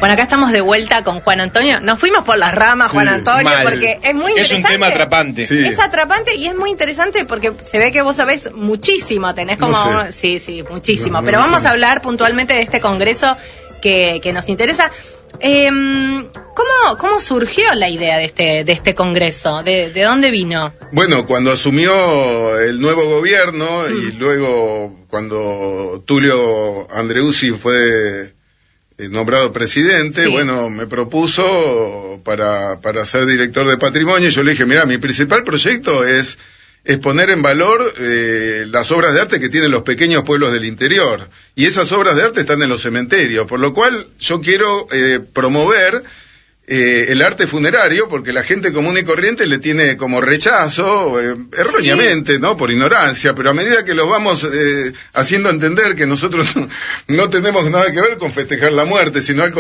Bueno, acá estamos de vuelta con Juan Antonio. Nos fuimos por las ramas, Juan Antonio, mal. porque es muy interesante. Es un tema atrapante. Sí. Es atrapante y es muy interesante porque se ve que vos sabés muchísimo, tenés como... No sé. Sí, muchísimo. No Pero sé. vamos a hablar puntualmente de este congreso que nos interesa. ¿Cómo surgió la idea de este congreso? ¿De dónde vino? Bueno, cuando asumió el nuevo gobierno y luego cuando Tulio Andreuzzi fue nombrado presidente, Sí. bueno, me propuso para ser director de patrimonio. Yo le dije, mira, mi principal proyecto es poner en valor las obras de arte que tienen los pequeños pueblos del interior. Y esas obras de arte están en los cementerios, por lo cual yo quiero promover el arte funerario, porque la gente común y corriente le tiene como rechazo, erróneamente, ¿no? Por ignorancia, pero a medida que los vamos haciendo entender que nosotros no tenemos nada que ver con festejar la muerte, sino al